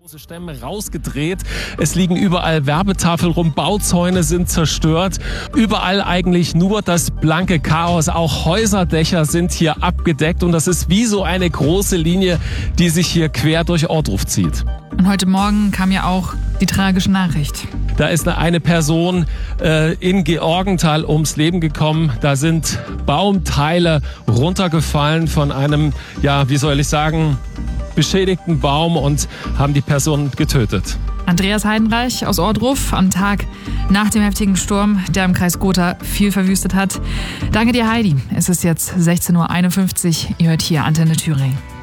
Große Stämme rausgedreht. Es liegen überall Werbetafeln rum, Bauzäune sind zerstört. Überall eigentlich nur das blanke Chaos. Auch Häuserdächer sind hier abgedeckt und das ist wie so eine große Linie, die sich hier quer durch Ohrdruf zieht. Und heute Morgen kam ja auch die tragische Nachricht. Da ist eine Person in Georgenthal ums Leben gekommen. Da sind Baumteile runtergefallen von einem, beschädigten Baum und haben die Person getötet. Andreas Heidenreich aus Ohrdruf am Tag nach dem heftigen Sturm, der im Kreis Gotha viel verwüstet hat. Danke dir, Heidi. Es ist jetzt 16:51 Uhr. Ihr hört hier Antenne Thüringen.